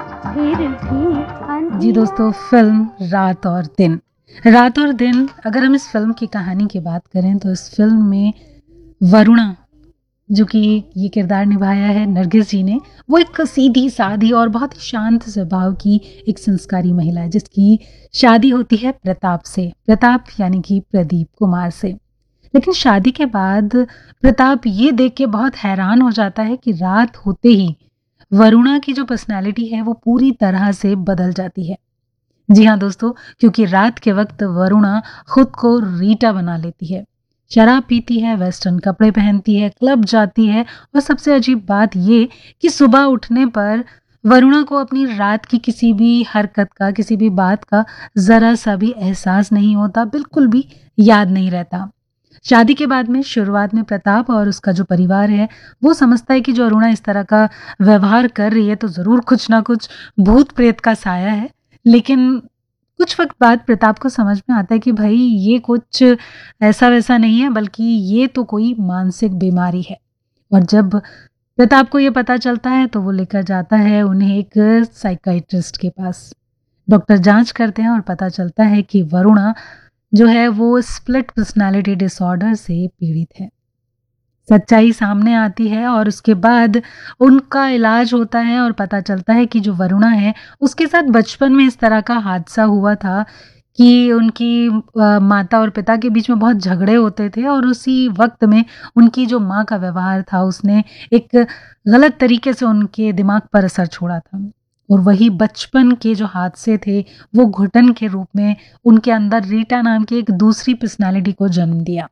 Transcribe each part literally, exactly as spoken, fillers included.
फिर भी जी दोस्तों, फिल्म रात और दिन। रात और दिन, अगर हम इस फिल्म की कहानी की बात करें तो इस फिल्म में वरुणा, जो कि ये किरदार निभाया है नरगिस जी ने, वो एक सीधी सादी और बहुत ही शांत स्वभाव की एक संस्कारी महिला है जिसकी शादी होती है प्रताप से। प्रताप यानी कि प्रदीप कुमार से। लेकिन शादी के बाद प्रताप ये देख के बहुत हैरान हो जाता है कि रात होते ही वरुणा की जो पर्सनालिटी है वो पूरी तरह से बदल जाती है। जी हाँ दोस्तों, क्योंकि रात के वक्त वरुणा खुद को रीटा बना लेती है, शराब पीती है, वेस्टर्न कपड़े पहनती है, क्लब जाती है और सबसे अजीब बात ये कि सुबह उठने पर वरुणा को अपनी रात की किसी भी हरकत का, किसी भी बात का जरा सा भी एहसास नहीं होता, बिल्कुल भी याद नहीं रहता। शादी के बाद में शुरुआत में प्रताप और उसका जो परिवार है वो समझता है कि जो अरुणा इस तरह का व्यवहार कर रही है तो जरूर कुछ ना कुछ भूत प्रेत का साया है। लेकिन कुछ वक्त बाद प्रताप को समझ में आता है कि भाई ये कुछ ऐसा वैसा नहीं है, बल्कि ये तो कोई मानसिक बीमारी है। और जब प्रताप को ये पता चलता है तो वो लेकर जाता है उन्हें एक साइकाइट्रिस्ट के पास। डॉक्टर जांच करते हैं और पता चलता है कि वरुणा जो है वो स्प्लिट पर्सनालिटी डिसऑर्डर से पीड़ित है। सच्चाई सामने आती है और उसके बाद उनका इलाज होता है और पता चलता है कि जो वरुणा है उसके साथ बचपन में इस तरह का हादसा हुआ था कि उनकी अ, माता और पिता के बीच में बहुत झगड़े होते थे और उसी वक्त में उनकी जो माँ का व्यवहार था उसने एक गलत तरीके से उनके दिमाग पर असर छोड़ा था। और वही बचपन के जो हादसे थे वो घुटन के रूप में उनके अंदर रीटा नाम की एक दूसरी पर्सनालिटी को जन्म दिया।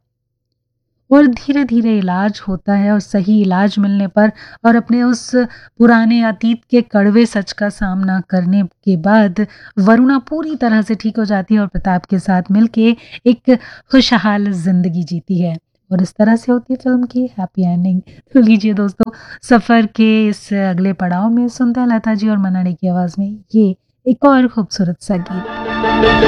और धीरे धीरे इलाज होता है और सही इलाज मिलने पर और अपने उस पुराने अतीत के कड़वे सच का सामना करने के बाद वरुणा पूरी तरह से ठीक हो जाती है और प्रताप के साथ मिलके एक खुशहाल जिंदगी जीती है। और इस तरह से होती है फिल्म की हैप्पी एंडिंग। तो लीजिए दोस्तों, सफर के इस अगले पड़ाव में सुनते हैं लता जी और मन्ना डे की आवाज में ये एक और खूबसूरत सा गीत।